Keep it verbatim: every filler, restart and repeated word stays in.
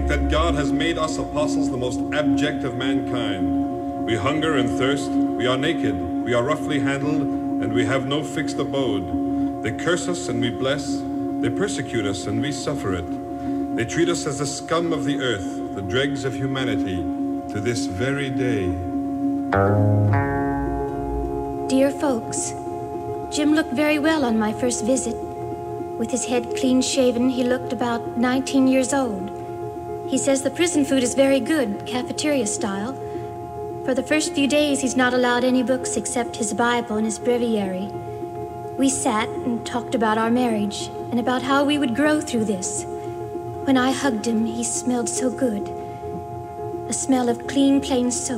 think that God has made us apostles the most abject of mankind. We hunger and thirst, we are naked, we are roughly handled, and we have no fixed abode. They curse us and we bless, they persecute us and we suffer it. They treat us as the scum of the earth, the dregs of humanity, to this very day. Dear folks, Jim looked very well on my first visit. With his head clean shaven, he looked about nineteen years old. He says the prison food is very good, cafeteria style. For the first few days, he's not allowed any books except his Bible and his breviary. We sat and talked about our marriage and about how we would grow through this. When I hugged him, he smelled so good. A smell of clean, plain soap.